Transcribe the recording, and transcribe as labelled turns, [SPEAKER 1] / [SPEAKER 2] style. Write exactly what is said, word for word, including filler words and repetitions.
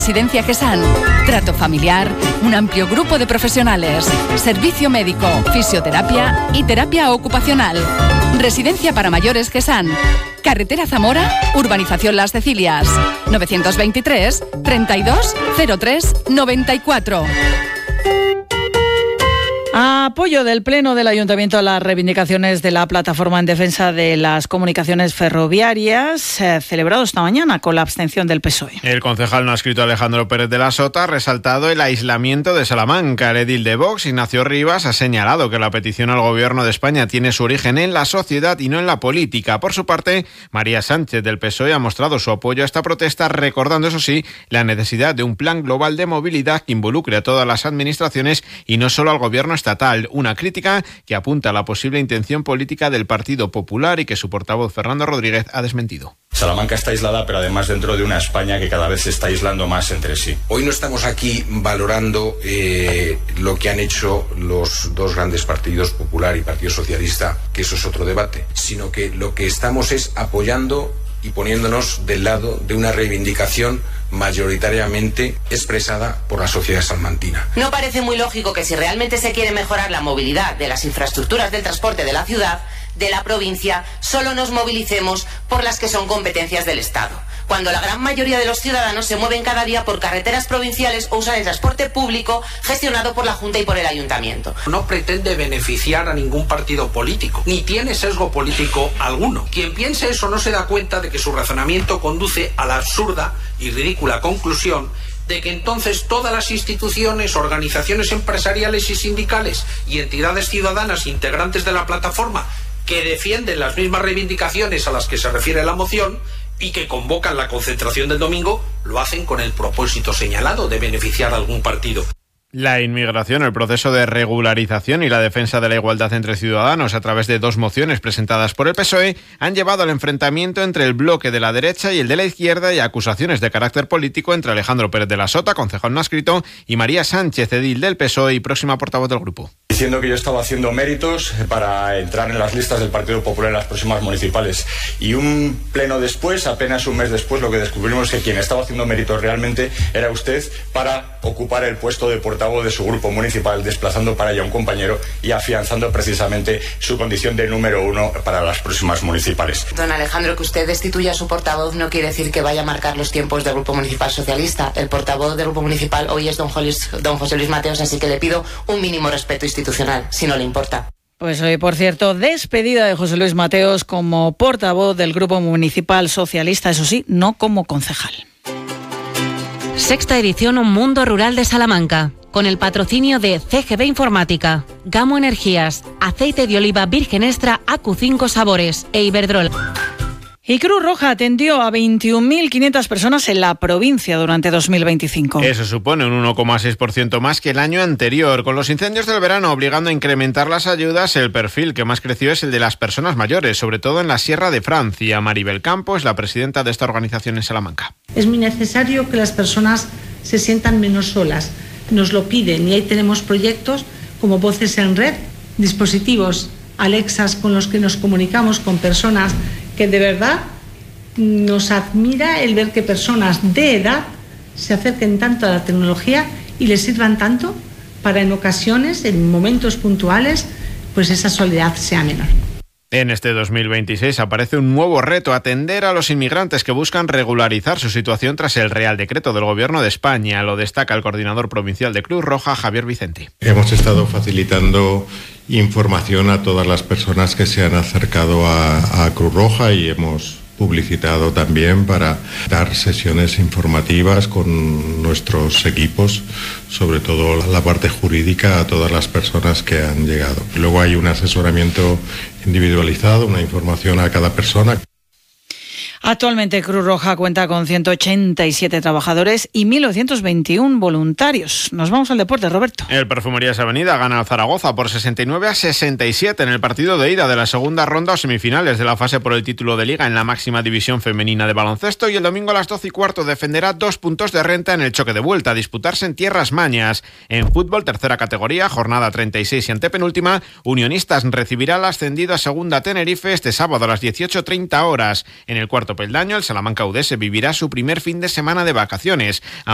[SPEAKER 1] Residencia Gesan, trato familiar, un amplio grupo de profesionales, servicio médico, fisioterapia y terapia ocupacional. Residencia para mayores Gesan, carretera Zamora, urbanización Las Cecilias, novecientos veintitrés, treinta y dos, cero tres, noventa y cuatro.
[SPEAKER 2] Apoyo del Pleno del Ayuntamiento a las reivindicaciones de la Plataforma en Defensa de las Comunicaciones Ferroviarias, eh, celebrado esta mañana con la abstención del P S O E.
[SPEAKER 3] El concejal no adscrito Alejandro Pérez de la Sota ha resaltado el aislamiento de Salamanca. El edil de Vox, Ignacio Rivas, ha señalado que la petición al Gobierno de España tiene su origen en la sociedad y no en la política. Por su parte, María Sánchez del P S O E ha mostrado su apoyo a esta protesta, recordando, eso sí, la necesidad de un plan global de movilidad que involucre a todas las administraciones y no solo al Gobierno estatal. Una crítica que apunta a la posible intención política del Partido Popular y que su portavoz Fernando Rodríguez ha desmentido.
[SPEAKER 4] Salamanca está aislada, pero además dentro de una España que cada vez se está aislando más entre sí.
[SPEAKER 5] Hoy no estamos aquí valorando eh, lo que han hecho los dos grandes partidos, Popular y Partido Socialista, que eso es otro debate, sino que lo que estamos es apoyando y poniéndonos del lado de una reivindicación mayoritariamente expresada por la sociedad salmantina.
[SPEAKER 6] No parece muy lógico que si realmente se quiere mejorar la movilidad de las infraestructuras del transporte de la ciudad, de la provincia, solo nos movilicemos por las que son competencias del Estado, cuando la gran mayoría de los ciudadanos se mueven cada día por carreteras provinciales o usan el transporte público gestionado por la Junta y por el Ayuntamiento.
[SPEAKER 7] No pretende beneficiar a ningún partido político, ni tiene sesgo político alguno. Quien piense eso no se da cuenta de que su razonamiento conduce a la absurda y ridícula conclusión de que entonces todas las instituciones, organizaciones empresariales y sindicales y entidades ciudadanas integrantes de la plataforma que defienden las mismas reivindicaciones a las que se refiere la moción y que convocan la concentración del domingo, lo hacen con el propósito señalado de beneficiar a algún partido.
[SPEAKER 3] La inmigración, el proceso de regularización y la defensa de la igualdad entre ciudadanos a través de dos mociones presentadas por el P S O E han llevado al enfrentamiento entre el bloque de la derecha y el de la izquierda y acusaciones de carácter político entre Alejandro Pérez de la Sota, concejal no adscrito, y María Sánchez, edil del P S O E y próxima portavoz del grupo.
[SPEAKER 4] Diciendo que yo estaba haciendo méritos para entrar en las listas del Partido Popular en las próximas municipales. Y un pleno después, apenas un mes después, lo que descubrimos es que quien estaba haciendo méritos realmente era usted para ocupar el puesto de portavoz de su grupo municipal, desplazando para allá a un compañero y afianzando precisamente su condición de número uno para las próximas municipales.
[SPEAKER 6] Don Alejandro, que usted destituya a su portavoz no quiere decir que vaya a marcar los tiempos del Grupo Municipal Socialista. El portavoz del Grupo Municipal hoy es don José, don José Luis Mateos, así que le pido un mínimo respeto institucional, si no le importa.
[SPEAKER 2] Pues hoy, por cierto, despedida de José Luis Mateos como portavoz del Grupo Municipal Socialista, eso sí, no como concejal.
[SPEAKER 8] Sexta edición Un Mundo Rural de Salamanca, con el patrocinio de C G B Informática, Gamo Energías, Aceite de Oliva Virgen Extra A Q cinco Sabores e Iberdrola.
[SPEAKER 2] Y Cruz Roja atendió a veintiún mil quinientas personas en la provincia durante dos mil veinticinco.
[SPEAKER 3] Eso supone un uno coma seis por ciento más que el año anterior. Con los incendios del verano obligando a incrementar las ayudas, el perfil que más creció es el de las personas mayores, sobre todo en la Sierra de Francia. Maribel Campo es la presidenta de esta organización en Salamanca.
[SPEAKER 9] Es muy necesario que las personas se sientan menos solas. Nos lo piden y ahí tenemos proyectos como Voces en Red, dispositivos Alexas con los que nos comunicamos con personas que de verdad nos admira el ver que personas de edad se acerquen tanto a la tecnología y les sirvan tanto para en ocasiones, en momentos puntuales, pues esa soledad sea menor.
[SPEAKER 3] En este dos mil veintiséis aparece un nuevo reto: atender a los inmigrantes que buscan regularizar su situación tras el Real Decreto del Gobierno de España. Lo destaca el coordinador provincial de Cruz Roja, Javier Vicente.
[SPEAKER 10] Hemos estado facilitando información a todas las personas que se han acercado a, a Cruz Roja y hemos publicitado también para dar sesiones informativas con nuestros equipos, sobre todo la parte jurídica, a todas las personas que han llegado. Luego hay un asesoramiento individualizado, una información a cada persona.
[SPEAKER 2] Actualmente Cruz Roja cuenta con ciento ochenta y siete trabajadores y mil novecientos veintiuno voluntarios. Nos vamos al deporte, Roberto.
[SPEAKER 3] El Perfumerías Avenida gana al Zaragoza por sesenta y nueve a sesenta y siete en el partido de ida de la segunda ronda o semifinales de la fase por el título de Liga en la máxima división femenina de baloncesto, y el domingo a las doce y cuarto defenderá dos puntos de renta en el choque de vuelta a disputarse en Tierras Mañas. En fútbol, tercera categoría, jornada treinta y seis y antepenúltima, Unionistas recibirá al ascendido a segunda Tenerife este sábado a las dieciocho treinta horas. En el cuarto peldaño, el Salamanca U D S vivirá su primer fin de semana de vacaciones.